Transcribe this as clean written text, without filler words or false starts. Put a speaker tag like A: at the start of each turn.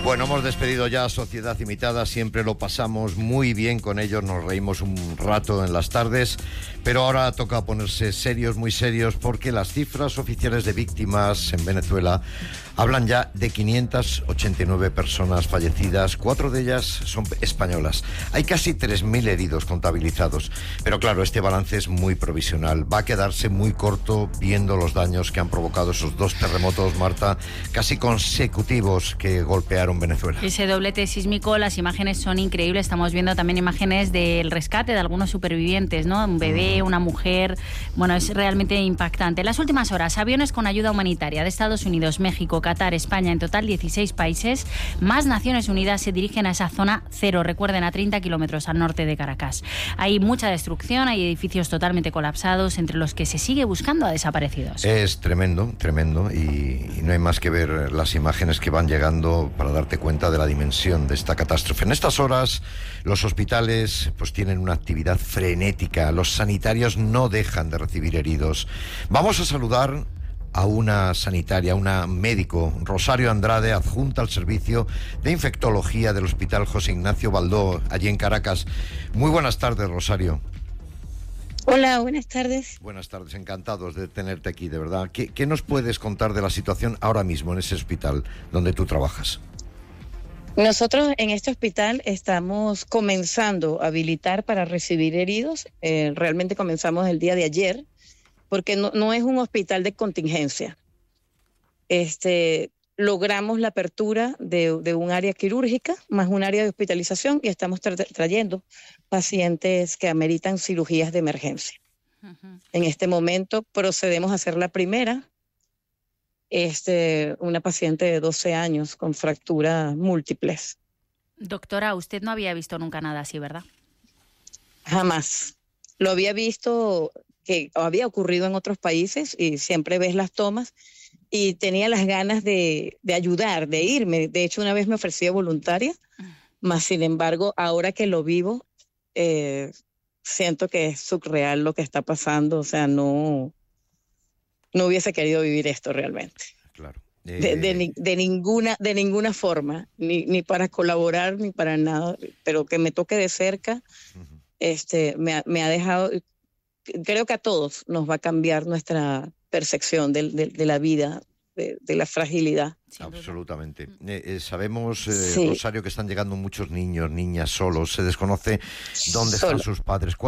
A: Bueno, hemos despedido ya a Sociedad Imitada, siempre lo pasamos muy bien con ellos, nos reímos un rato en las tardes, pero ahora toca ponerse serios, muy serios, porque las cifras oficiales de víctimas en Venezuela hablan ya de 589 personas fallecidas, 4 de ellas son españolas. Hay casi 3.000 heridos contabilizados, pero claro, este balance es muy provisional, va a quedarse muy corto viendo los daños que han provocado esos 2 terremotos, Marta, casi consecutivos que golpearon Venezuela.
B: Ese doblete sísmico, las imágenes son increíbles. Estamos viendo también imágenes del rescate de algunos supervivientes, ¿no? Un bebé, una mujer. Bueno, es realmente impactante. En las últimas horas, aviones con ayuda humanitaria de Estados Unidos, México, Qatar, España, en total 16 países, más Naciones Unidas se dirigen a esa zona cero, recuerden, a 30 kilómetros al norte de Caracas. Hay mucha destrucción, hay edificios totalmente colapsados, entre los que se sigue buscando a desaparecidos.
A: Es tremendo, tremendo, y no hay más que ver las imágenes que van llegando para darte cuenta de la dimensión de esta catástrofe. En estas horas los hospitales pues tienen una actividad frenética, los sanitarios no dejan de recibir heridos. Vamos a saludar a una sanitaria, una médico, Rosario Andrade, adjunta al servicio de infectología del Hospital José Ignacio Baldó, allí en Caracas. Muy buenas tardes, Rosario.
C: Hola, buenas tardes.
A: Buenas tardes, encantados de tenerte aquí, de verdad. ¿Qué nos puedes contar de la situación ahora mismo en ese hospital donde tú trabajas?
C: Nosotros en este hospital estamos comenzando a habilitar para recibir heridos. Realmente comenzamos el día de ayer, porque no es un hospital de contingencia. Logramos la apertura de un área quirúrgica más un área de hospitalización y estamos trayendo pacientes que ameritan cirugías de emergencia. Uh-huh. En este momento procedemos a hacer la primera, una paciente de 12 años con fracturas múltiples.
B: Doctora, usted no había visto nunca nada así, ¿verdad?
C: Jamás. Lo había visto que había ocurrido en otros países y siempre ves las tomas y tenía las ganas de ayudar, de irme. De hecho, una vez me ofrecí voluntaria, mas sin embargo, ahora que lo vivo, siento que es surreal lo que está pasando. O sea, no hubiese querido vivir esto realmente. Claro. De ninguna forma, ni para colaborar, ni para nada, pero que me toque de cerca, me ha dejado, creo que a todos nos va a cambiar nuestra percepción de la vida, de la fragilidad.
A: Absolutamente. Sabemos, sí, Rosario, que están llegando muchos niños, niñas solos, se desconoce dónde están sus padres.